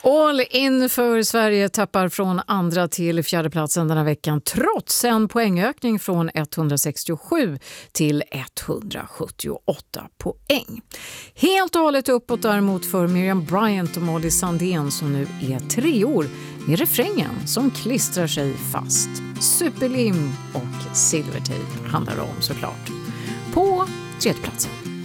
All in för Sverige tappar från andra till fjärde platsen den här veckan trots en poängökning från 167 till 178 poäng. Helt och hållet uppåt däremot för Miriam Bryant och Molly Sandén som nu är 3 med refrängen som klistrar sig fast. Superlim och silvertejp handlar det om såklart. På tredje platsen.